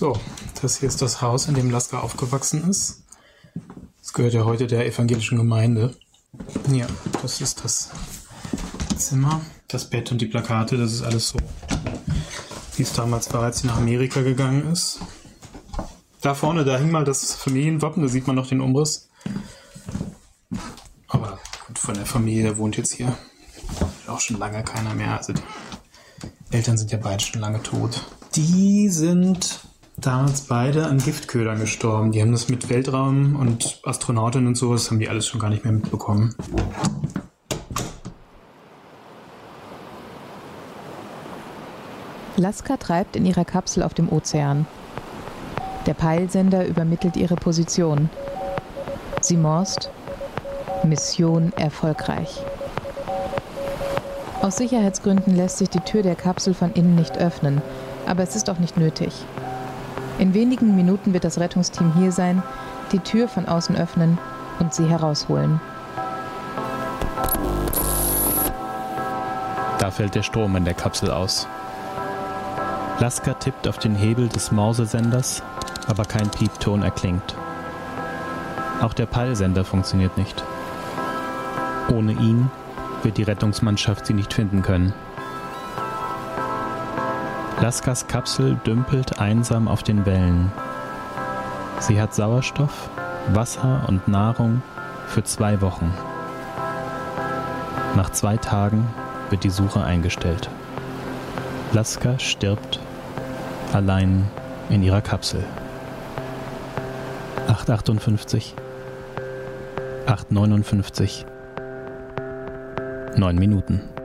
So, das hier ist das Haus, in dem Laska aufgewachsen ist. Das gehört ja heute der evangelischen Gemeinde. Ja, das ist das Zimmer, das Bett und die Plakate, das ist alles so, wie es damals war, als sie nach Amerika gegangen ist. Da vorne, da hing mal das Familienwappen, da sieht man noch den Umriss. Aber gut, von der Familie, der wohnt jetzt hier auch schon lange keiner mehr. Also die Eltern sind ja beide schon lange tot. Die sind damals beide an Giftködern gestorben. Die haben das mit Weltraum und Astronauten und sowas, haben die alles schon gar nicht mehr mitbekommen. Laska treibt in ihrer Kapsel auf dem Ozean. Der Peilsender übermittelt ihre Position. Sie morst: Mission erfolgreich. Aus Sicherheitsgründen lässt sich die Tür der Kapsel von innen nicht öffnen, aber es ist auch nicht nötig. In wenigen Minuten wird das Rettungsteam hier sein, die Tür von außen öffnen und sie herausholen. Da fällt der Strom in der Kapsel aus. Laska tippt auf den Hebel des Morsesenders, aber kein Piepton erklingt. Auch der Peilsender funktioniert nicht. Ohne ihn wird die Rettungsmannschaft sie nicht finden können. Laskas Kapsel dümpelt einsam auf den Wellen. Sie hat Sauerstoff, Wasser und Nahrung für 2 Wochen. Nach 2 Tagen wird die Suche eingestellt. Laska stirbt allein in ihrer Kapsel. 8:58, 8:59, 9 Minuten.